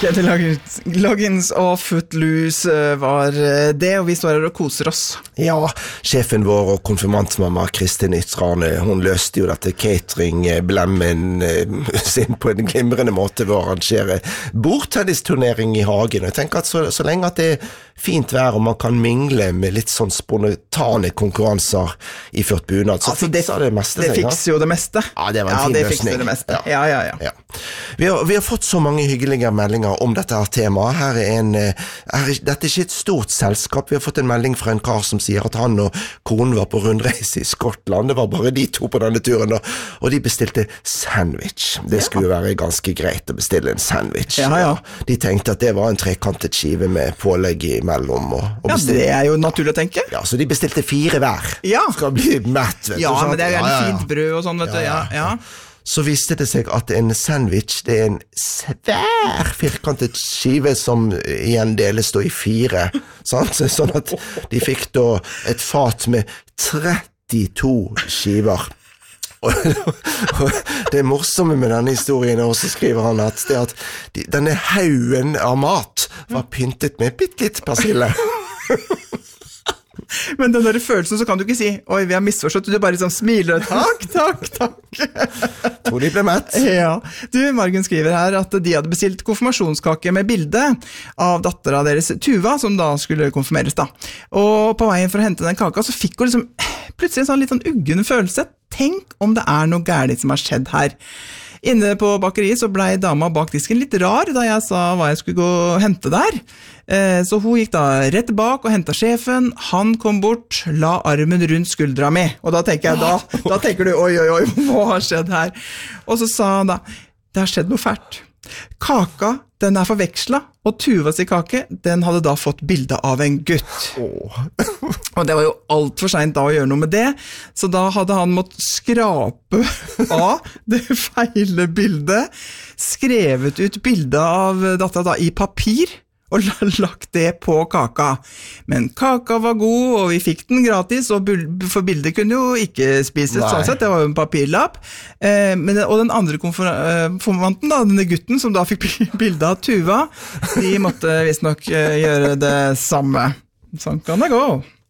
Getty Loggins og Footloose var det, og vi står her og koser oss. Ja, sjefen vår og konfirmantmamma Kristin Ytrane, hun løste jo dette catering-blemmen sin på en glimrende måte ved å arrangere bordtennisturnering i hagen. Jeg tenker at så lenge at det fint vær og man kan mingle med litt sånn spontane konkurranser i ført bunad, så altså, fikser det meste. Det fikser jo det meste. Ja, det var en fin løsning. Det meste. Ja. Vi har fått så mange hyggelige meldinger om dette her temaet. Dette er ikke et stort selskap. Vi har fått en melding fra en kar som sier at han og konen var på rundreise i Skottland. Det var bare de to på denne turen, og de bestilte sandwich. Det skulle være ganske greit å bestille en sandwich. Ja. De tenkte at det var en trekantet skive med pålegg imellom. Ja, det er jo naturlig å tenke. Ja, så de bestilte 4 hver. Ja. Skal bli mett, vet du. Ja, men det er jo fint brød og sånn, vet du. Ja. Så viste det seg at en sandwich, det er en svær firkantet skive som igjen deles da i 4, sant? Sånn at de fikk da et fat med 32 skiver. Og det morsomme med denne historien er også, skriver han, at denne haugen av mat var pyntet med bittelitt persille. Men den der følelsen, så kan du ikke si oi, vi har misforstått, du bare liksom smiler takk Tror de ble mett. Ja, du, Margen skriver her at de hadde bestilt konfirmasjonskake med bilde av datteren deres Tuva, som da skulle konfirmeres da, og på veien for å hente den kaka så fikk hun liksom plutselig en sånn litt sånn uggen følelse. Tenk om det er noe gærent som har skjedd her. Inne på bakeriet så ble dama bak disken litt rar da jeg sa hva jeg skulle gå og hente der. Så hun gikk da rett bak og hentet sjefen. Han kom bort, la armen rundt skuldra mi. Og da tenker jeg da tenker du, oi, hva har skjedd her? Og så sa han da, det har skjedd noe fælt. Kaka, den er forvekslet, og Tuvas i kake, den hadde da fått bilde av en gutt. Og det var jo alt for sent da å gjøre noe med det, så da hadde han måttet skrape av det feile bildet, skrevet ut bildet av datteren da i papir, og lagt det på kaka. Men kaka var god, og vi fikk den gratis, for bildet kunne jo ikke spises sånn sett, det var jo en papirlapp. Og den andre konfirmanten da, denne gutten som da fikk bildet av Tuva, de måtte visst nok gjøre det samme. Sånn kan det gå.